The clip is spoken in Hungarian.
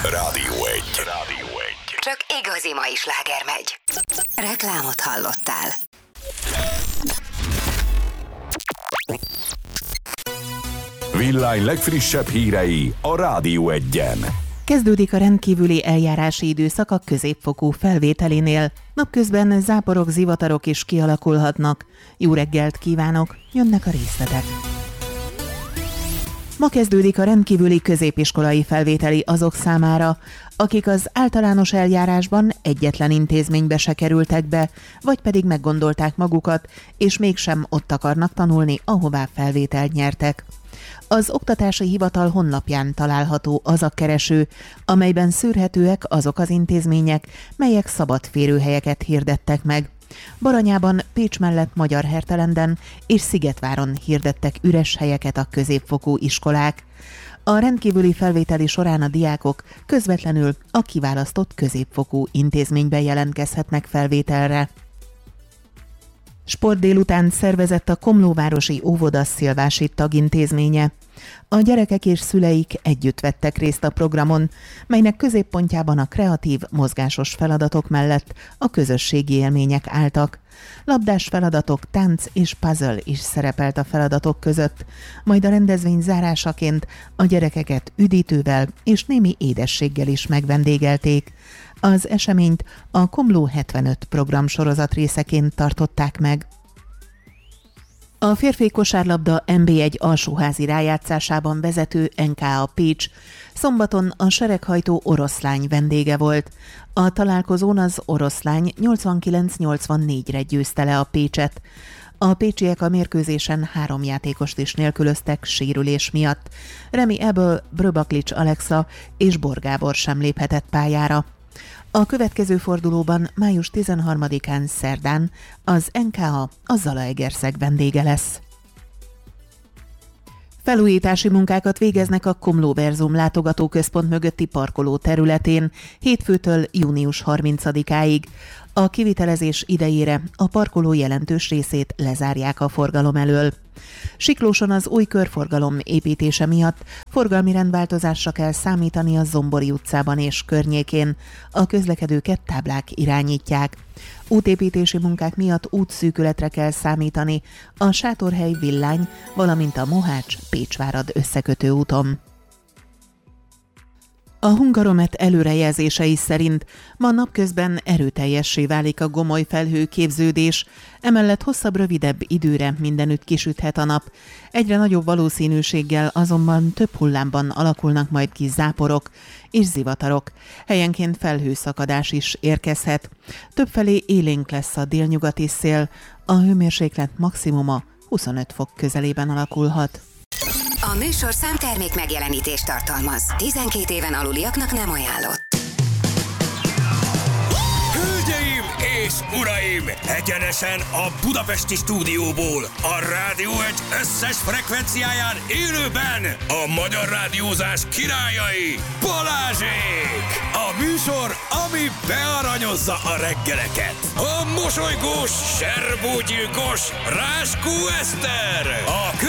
Rádió 1. Csak igazi mai sláger megy. Reklámot hallottál. Villány legfrissebb hírei a Rádió 1-en. Kezdődik a rendkívüli eljárási időszak a középfokú felvételinél. Napközben záporok, zivatarok is kialakulhatnak. Jó reggelt kívánok, jönnek a részletek. Ma kezdődik a rendkívüli középiskolai felvételi azok számára, akik az általános eljárásban egyetlen intézménybe se kerültek be, vagy pedig meggondolták magukat, és mégsem ott akarnak tanulni, ahová felvételt nyertek. Az Oktatási Hivatal honlapján található az a kereső, amelyben szűrhetőek azok az intézmények, melyek szabad férőhelyeket hirdettek meg. Baranyában, Pécs mellett Magyarhertelenden és Szigetváron hirdettek üres helyeket a középfokú iskolák. A rendkívüli felvételi során a diákok közvetlenül a kiválasztott középfokú intézménybe jelentkezhetnek felvételre. Sport délután szervezett a Komlóvárosi Óvoda Szilvási Tagintézménye. A gyerekek és szüleik együtt vettek részt a programon, melynek középpontjában a kreatív, mozgásos feladatok mellett a közösségi élmények álltak. Labdás feladatok, tánc és puzzle is szerepelt a feladatok között, majd a rendezvény zárásaként a gyerekeket üdítővel és némi édességgel is megvendégelték. Az eseményt a Komló 75 programsorozat részeként tartották meg. A férfi kosárlabda NB1 alsóházi rájátszásában vezető NKA Pécs szombaton a sereghajtó Oroszlány vendége volt. A találkozón az Oroszlány 89-84-re győzte le a Pécset. A pécsiek a mérkőzésen 3 játékost is nélkülöztek sérülés miatt. Remi Ebel, Bröbaklics Alexa és Bor Gábor sem léphetett pályára. A következő fordulóban május 13-án szerdán az NKA a Zalaegerszeg vendége lesz. Felújítási munkákat végeznek a Komló Verzum látogatóközpont mögötti parkoló területén hétfőtől június 30-áig. A kivitelezés idejére a parkoló jelentős részét lezárják a forgalom elől. Siklóson az új körforgalom építése miatt forgalmi rendváltozásra kell számítani a Zombori utcában és környékén. A közlekedőket táblák irányítják. Útépítési munkák miatt útszűkületre kell számítani a Sátorhely Villány, valamint a Mohács-Pécsvárad összekötő úton. A Hungaromet előrejelzései szerint ma napközben erőteljessé válik a gomoly felhő képződés, emellett hosszabb-rövidebb időre mindenütt kisüthet a nap. Egyre nagyobb valószínűséggel azonban több hullámban alakulnak majd ki záporok és zivatarok. Helyenként felhőszakadás is érkezhet. Többfelé élénk lesz a délnyugati szél, a hőmérséklet maximuma 25 fok közelében alakulhat. A műsorszám termék megjelenítést tartalmaz. 12 éven aluliaknak nem ajánlott. Hölgyeim és uraim! Egyenesen a budapesti stúdióból, a Rádió 1 összes frekvenciáján élőben a magyar rádiózás királyai, Balázsék! A műsor, ami bearanyozza a reggeleket. A mosolygós, serbógyilkos Ráskó Eszter! A